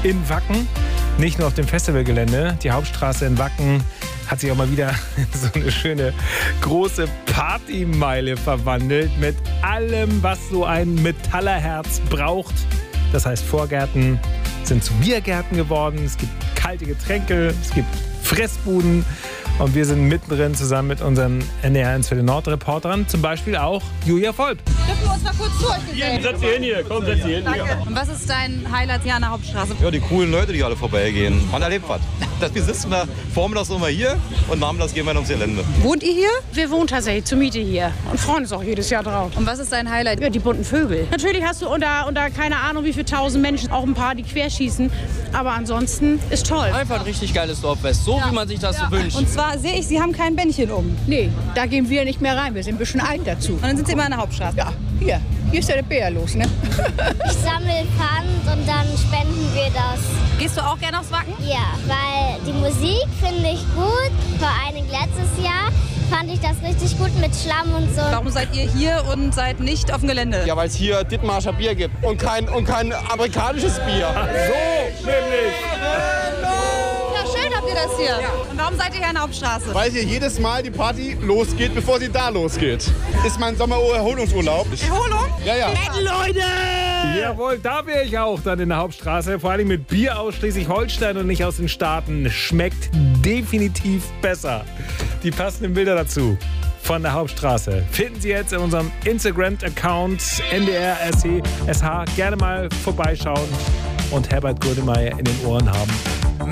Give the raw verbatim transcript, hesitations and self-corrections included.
in Wacken. Nicht nur auf dem Festivalgelände. Die Hauptstraße in Wacken hat sich auch mal wieder in so eine schöne große Partymeile verwandelt. Mit allem, was so ein Metallerherz braucht. Das heißt, Vorgärten sind zu Biergärten geworden. Es gibt kalte Getränke, es gibt Fressbuden. Und wir sind mittendrin zusammen mit unseren N D R eins für den Nord-Reportern. Zum Beispiel auch Julia Volp. Dürfen wir uns mal kurz zu euch gesehen? Setz dich hin hier, komm, setz dich hin hier. Und was ist dein Highlight hier an der Hauptstraße? Ja, die coolen Leute, die alle vorbeigehen. Man erlebt was. Das, wir sitzen da vormittags immer hier und nachmittags gehen wir ins Gelände. Wohnt ihr hier? Wir wohnen tatsächlich zur Miete hier und freuen uns auch jedes Jahr drauf. Und was ist dein Highlight? Ja, die bunten Vögel. Natürlich hast du unter, unter keine Ahnung wie viele tausend Menschen auch ein paar, die querschießen. Aber ansonsten ist toll. Einfach ein richtig geiles Dorffest, so Ja. wie man sich das Ja. so wünscht. Und zwar sehe ich, Sie haben kein Bändchen um. Nee, da gehen wir nicht mehr rein. Wir sind ein bisschen alt dazu. Und dann sind Sie immer an der Hauptstraße. Ja, hier. Hier ist ja der Bär los, ne? Ich sammle Pfand und dann spenden wir das. Gehst du auch gerne aufs Wacken? Ja, weil die Musik finde ich gut. Vor allem letztes Jahr fand ich das richtig gut mit Schlamm und so. Warum seid ihr hier und seid nicht auf dem Gelände? Ja, weil es hier Dithmarscher Bier gibt und kein, und kein amerikanisches Bier. So, nämlich. Ja, schön habt ihr das hier. Und warum seid ihr hier an der Hauptstraße? Weil hier jedes Mal die Party losgeht, bevor sie da losgeht. Ist mein Sommererholungsurlaub. Erholung? Ja, ja. Jawohl, da wäre ich auch dann in der Hauptstraße. Vor allem mit Bier aus Schleswig-Holstein und nicht aus den Staaten. Schmeckt definitiv besser. Die passenden Bilder dazu von der Hauptstraße finden Sie jetzt in unserem Instagram-Account N D R S H. Gerne mal vorbeischauen und Herbert Grönemeyer in den Ohren haben.